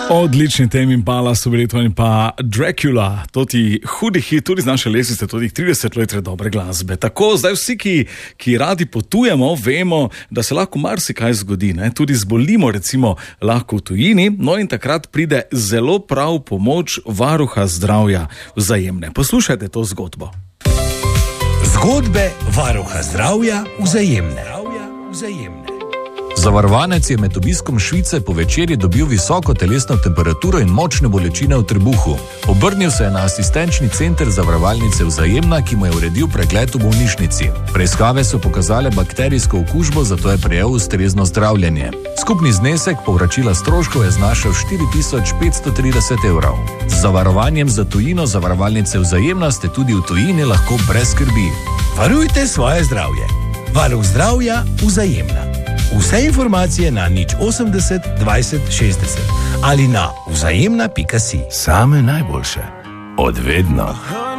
Odlični Tame Impala so bili to in pa Dracula, toti hudi hit, tudi z naše lestvice, tudi 30 let dobre glasbe. Tako, zdaj vsi, ki radi potujemo, vemo, da se lahko marsikaj zgodi, ne? Tudi zbolimo recimo lahko v tujini, no in takrat pride zelo prav pomoč varuha zdravja Vzajemne. Poslušajte to zgodbo. Zgodbe varuha zdravja Vzajemne. Zavarovanec je med obiskom Švice po večerji dobil visoko telesno temperaturo in močne bolečine v trebuhu. Obrnil se je na asistenčni center zavarovalnice Vzajemna, ki mu je uredil pregled v bolnišnici. Preiskave so pokazale bakterijsko okužbo, zato je prejel ustrezno zdravljenje. Skupni znesek povračila stroškov je znašal 4530 €. Z zavarovanjem za tujino zavarovalnice Vzajemna ste tudi v tujini lahko brez skrbi. Varujte svoje zdravje. Varuh zdravja Vzajemna. Vse informacije na 080 20 60 ali na vzajemna.si. Same najboljše. Od vedno.